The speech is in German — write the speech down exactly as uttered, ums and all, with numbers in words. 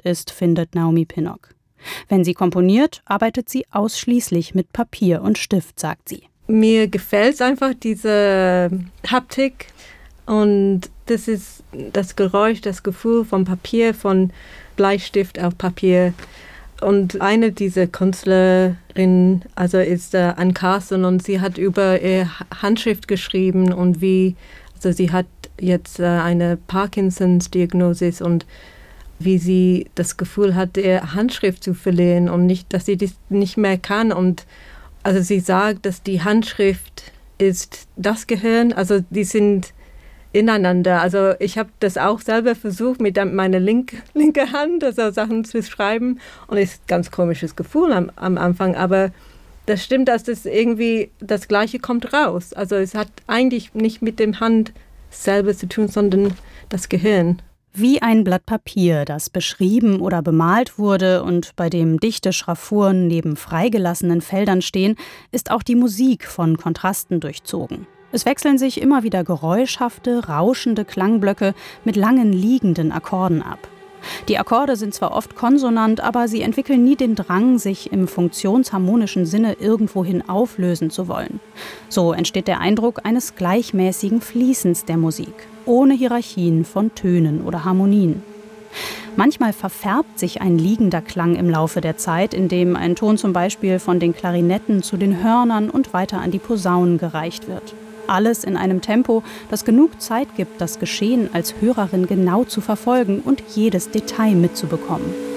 ist, findet Naomi Pinnock. Wenn sie komponiert, arbeitet sie ausschließlich mit Papier und Stift, sagt sie. Mir gefällt einfach diese Haptik und das ist das Geräusch, das Gefühl von Papier, von Bleistift auf Papier. Und eine dieser Künstlerinnen also ist äh, Ann Carson und sie hat über ihre Handschrift geschrieben und wie, also sie hat jetzt äh, eine Parkinsons-Diagnose und wie sie das Gefühl hat, ihre Handschrift zu verlieren und nicht, dass sie das nicht mehr kann. Und also sie sagt, dass die Handschrift ist das Gehirn, also die sind ineinander. Also ich habe das auch selber versucht mit meiner link, linken Hand, also Sachen zu schreiben und es ist ein ganz komisches Gefühl am, am Anfang, aber das stimmt, dass das irgendwie das Gleiche kommt raus. Also es hat eigentlich nicht mit dem Hand selber zu tun, sondern das Gehirn. Wie ein Blatt Papier, das beschrieben oder bemalt wurde und bei dem dichte Schraffuren neben freigelassenen Feldern stehen, ist auch die Musik von Kontrasten durchzogen. Es wechseln sich immer wieder geräuschhafte, rauschende Klangblöcke mit langen liegenden Akkorden ab. Die Akkorde sind zwar oft konsonant, aber sie entwickeln nie den Drang, sich im funktionsharmonischen Sinne irgendwohin auflösen zu wollen. So entsteht der Eindruck eines gleichmäßigen Fließens der Musik, ohne Hierarchien von Tönen oder Harmonien. Manchmal verfärbt sich ein liegender Klang im Laufe der Zeit, indem ein Ton zum Beispiel von den Klarinetten zu den Hörnern und weiter an die Posaunen gereicht wird. Alles in einem Tempo, das genug Zeit gibt, das Geschehen als Hörerin genau zu verfolgen und jedes Detail mitzubekommen.